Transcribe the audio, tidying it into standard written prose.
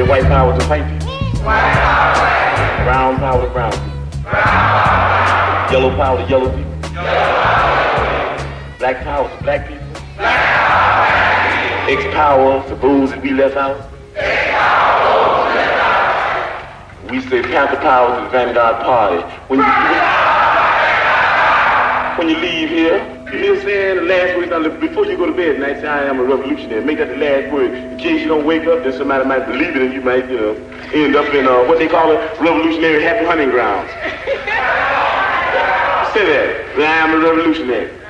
white power to white people. Brown power to brown people. Yellow power to yellow people. Black power to black people. X power to those that we left out. We say Panther power to the Vanguard Party. When you leave here, you hear saying the last word, before you go to bed tonight, say, I am a revolutionary. Make that the last word. In case you don't wake up, then somebody might believe it and you might, end up in what they call it, revolutionary happy hunting grounds. Say that. I am a revolutionary.